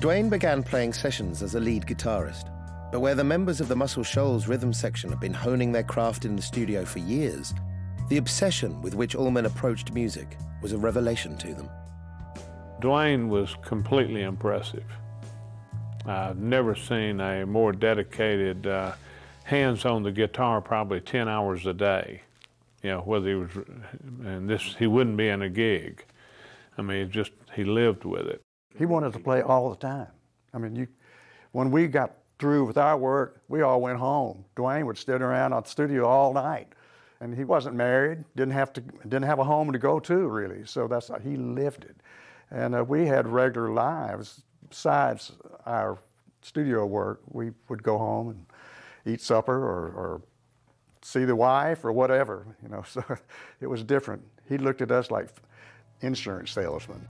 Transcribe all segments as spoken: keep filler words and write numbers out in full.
Duane began playing sessions as a lead guitarist, but where the members of the Muscle Shoals rhythm section had been honing their craft in the studio for years, the obsession with which Allman approached music was a revelation to them. Duane was completely impressive. I've never seen a more dedicated, uh, hands on the guitar probably ten hours a day. You know, whether he was, and this, he wouldn't be in a gig. I mean, just, he lived with it. He wanted to play all the time. I mean, you, when we got through with our work, we all went home. Duane would sit around at the studio all night. And he wasn't married, didn't have to, didn't have a home to go to really. So that's how he lived it. And uh, we had regular lives besides our studio work. We would go home and eat supper or, or see the wife or whatever, you know. So it was different. He looked at us like insurance salesmen.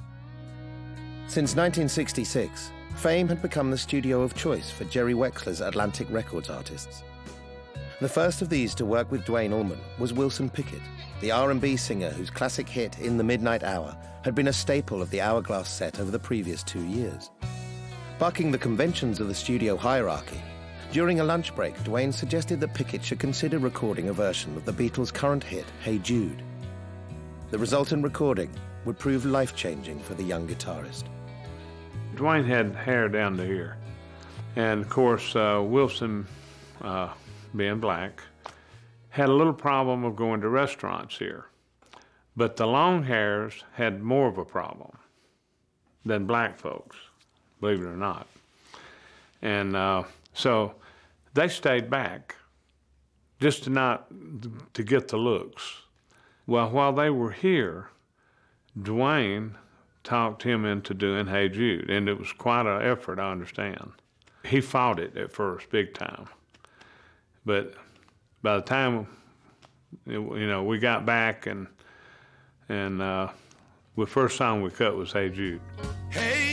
Since nineteen sixty-six, Fame had become the studio of choice for Jerry Wexler's Atlantic Records artists. The first of these to work with Duane Allman was Wilson Pickett, the R and B singer whose classic hit, In the Midnight Hour, had been a staple of the Hourglass set over the previous two years. Bucking the conventions of the studio hierarchy, during a lunch break, Duane suggested that Pickett should consider recording a version of the Beatles' current hit, Hey Jude. The resultant recording would prove life-changing for the young guitarist. Duane had hair down to here. And of course, uh, Wilson, uh, being black, had a little problem of going to restaurants here. But the long hairs had more of a problem than black folks, believe it or not. And uh, so they stayed back just to not, to get the looks. Well, while they were here, Duane talked him into doing Hey Jude, and it was quite an effort, I understand. He fought it at first, big time. But by the time, you know, we got back and, and uh, the first song we cut was Hey Jude. Hey